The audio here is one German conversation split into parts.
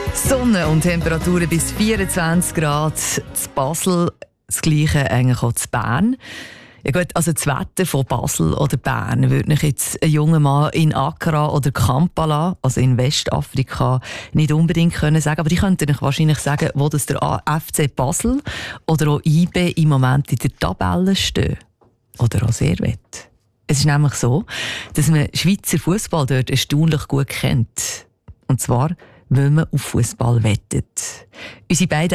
Sonne und Temperaturen bis 24 Grad zu Basel, das Gleiche eigentlich auch zu Bern. Ja gut, also das Wetter von Basel oder Bern würde ich jetzt ein junger Mann in Accra oder Kampala, also in Westafrika, nicht unbedingt können sagen. Aber ich könnte euch wahrscheinlich sagen, wo das der FC Basel oder auch IB im Moment in der Tabelle stehen. Oder auch Servette. Es ist nämlich so, dass man Schweizer Fußball dort erstaunlich gut kennt. Und zwar, weil man auf Fußball wettet. Unsere beiden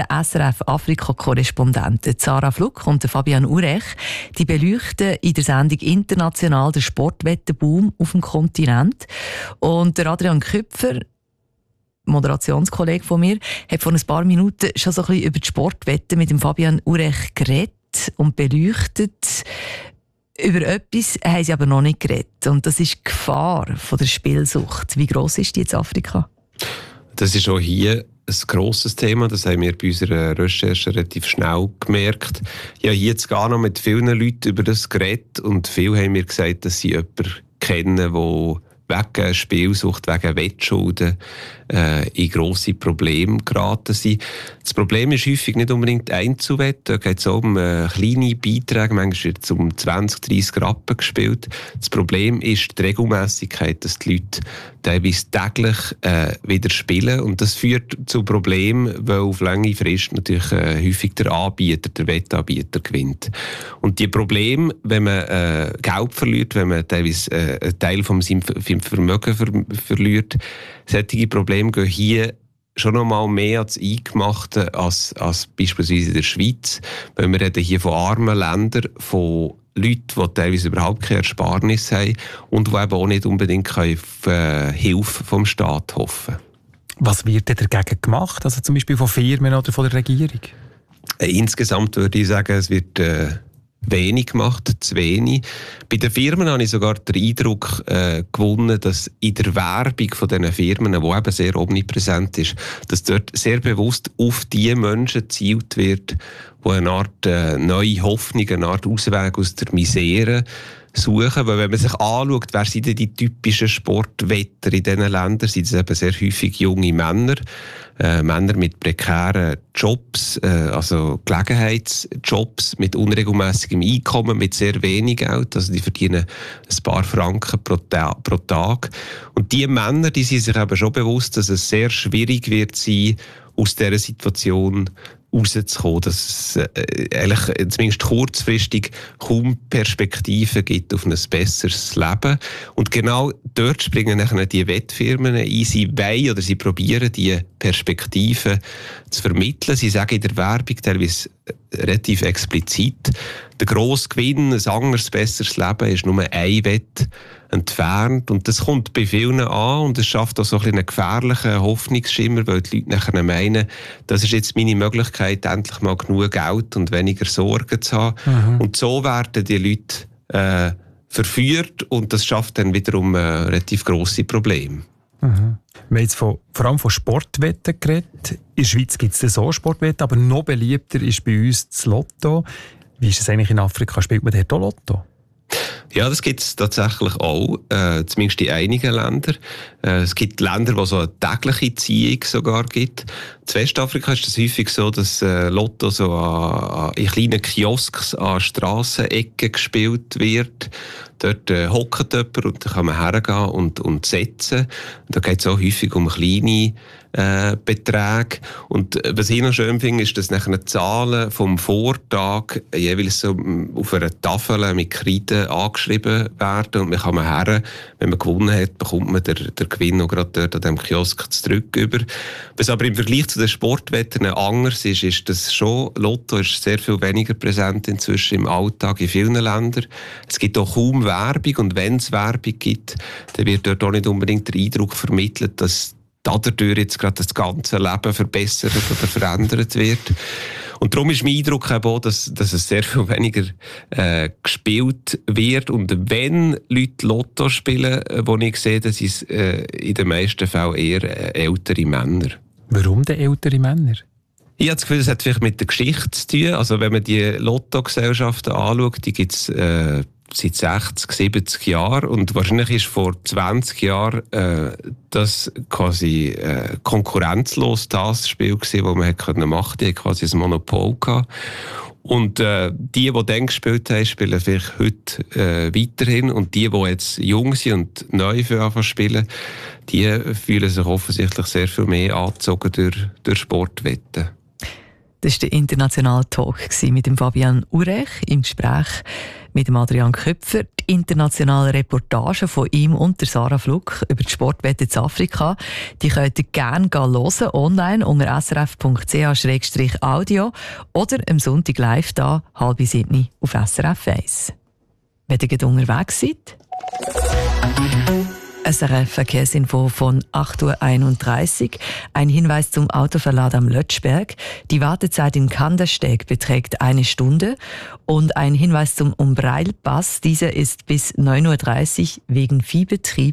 SRF-Afrika-Korrespondenten Sarah Fluck und Fabian Urech, die beleuchten in der Sendung international den Sportwettenboom auf dem Kontinent. Und der Adrian Küpfer, Moderationskollege von mir, hat vor ein paar Minuten schon so ein bisschen über die Sportwetten mit dem Fabian Urech geredet und beleuchtet. Über etwas haben sie aber noch nicht geredet. Und das ist die Gefahr von der Spielsucht. Wie gross ist die in Afrika? Das ist auch hier ein grosses Thema. Das haben wir bei unserer Recherche relativ schnell gemerkt. Ja, hier zu Ghana mit vielen Leuten über das geredet und viele haben mir gesagt, dass sie jemanden kennen, der wegen Spielsucht, wegen Wettschulden in grosse Probleme geraten sind. Das Problem ist häufig nicht unbedingt Einzelwetten. Da geht es um kleine Beiträge, manchmal wird es um 20, 30 Rappen gespielt. Das Problem ist die Regelmässigkeit, dass die Leute teilweise täglich wieder spielen. Und das führt zu Problemen, weil auf lange Frist natürlich häufig der Wettanbieter gewinnt. Und die Probleme, wenn man Geld verliert, wenn man teilweise einen Teil von seinem Vermögen verliert, solche Probleme gehen hier schon noch mal mehr ans Eingemachte als beispielsweise in der Schweiz. Weil wir reden hier von armen Ländern, von Leuten, die teilweise überhaupt keine Ersparnis haben und die eben auch nicht unbedingt auf Hilfe vom Staat hoffen. Was wird denn dagegen gemacht? Also zum Beispiel von Firmen oder von der Regierung? Insgesamt würde ich sagen, es wird wenig gemacht, zu wenig. Bei den Firmen habe ich sogar den Eindruck gewonnen, dass in der Werbung von diesen Firmen, die eben sehr omnipräsent ist, dass dort sehr bewusst auf die Menschen gezielt wird, die eine Art neue Hoffnung, eine Art Ausweg aus der Misere suchen. Weil wenn man sich anschaut, wer sind denn die typischen Sportwetter in diesen Ländern, sind es eben sehr häufig junge Männer, Männer mit prekären Jobs, also Gelegenheitsjobs mit unregelmäßigem Einkommen, mit sehr wenig Geld, also die verdienen ein paar Franken pro Tag. Und diese Männer, die sind sich eben schon bewusst, dass es sehr schwierig wird sein, aus dieser Situation rauszukommen, dass es eigentlich zumindest kurzfristig kaum Perspektiven gibt auf ein besseres Leben. Und genau dort springen nachher die Wettfirmen ein. Sie wollen oder sie probieren, die Perspektiven zu vermitteln. Sie sagen in der Werbung teilweise relativ explizit, der grosse Gewinn, ein anderes, besseres Leben ist nur ein Wett entfernt. Und das kommt bei vielen an und es schafft auch so einen gefährlichen Hoffnungsschimmer, weil die Leute nachher meinen, das ist jetzt meine Möglichkeit, endlich mal genug Geld und weniger Sorgen zu haben. Mhm. Und so werden die Leute verführt und das schafft dann wiederum relativ grosse Probleme. Mhm. Wir haben jetzt vor allem von Sportwetten geredet. In der Schweiz gibt es so Sportwetten, aber noch beliebter ist bei uns das Lotto. Wie ist es eigentlich in Afrika? Spielt man dort auch Lotto? Ja, das gibt es tatsächlich auch, zumindest in einigen Ländern. Es gibt Länder, wo es so eine tägliche Ziehung sogar gibt. In Westafrika ist es häufig so, dass Lotto so in kleinen Kiosks an Strassenecken gespielt wird. Dort hockt jemand und dann kann man hergehen und setzen. Da geht es auch häufig um kleine Beträge. Und was ich noch schön finde, ist, dass nachher die Zahlen vom Vortag jeweils so auf einer Tafel mit Kreide angeschrieben werden und man kann her, wenn man gewonnen hat, bekommt man den Gewinn auch gerade dort an diesem Kiosk zurück über. Was aber im Vergleich zu den Sportwetten anders ist, dass schon Lotto ist sehr viel weniger präsent inzwischen im Alltag in vielen Ländern. Es gibt auch kaum Werbung und wenn es Werbung gibt, dann wird dort auch nicht unbedingt der Eindruck vermittelt, dass dadurch jetzt gerade das ganze Leben verbessert oder verändert wird. Und darum ist mein Eindruck auch, dass es sehr viel weniger gespielt wird. Und wenn Leute Lotto spielen, wo ich sehe, das ist in den meisten Fällen eher ältere Männer. Warum denn ältere Männer? Ich habe das Gefühl, das hat vielleicht mit der Geschichte zu tun. Also wenn man die Lottogesellschaften anschaut, die gibt es seit 60, 70 Jahren und wahrscheinlich ist vor 20 Jahren das quasi konkurrenzlos das Spiel gewesen, das man machen konnte. Die hatten quasi ein Monopol gehabt. Und die dann gespielt haben, spielen vielleicht heute weiterhin. Und die jetzt jung sind und neu für spielen, die fühlen sich offensichtlich sehr viel mehr angezogen durch Sportwetten. Das war der internationale Talk mit dem Fabian Urech im Gespräch mit dem Adrian Köpfer. Die internationale Reportage von ihm und der Sarah Fluck über die Sportwetten in Afrika, die könnt ihr gerne hören, online unter srf.ch/audio oder am Sonntag live da, 6:30 auf SRF 1. Wenn ihr unterwegs seid, SRF-Verkehrsinfo von 8:31 Uhr. Ein Hinweis zum Autoverlad am Lötschberg. Die Wartezeit in Kandersteg beträgt 1 Stunde. Und ein Hinweis zum Umbreilpass. Dieser ist bis 9:30 Uhr wegen Viehbetrieb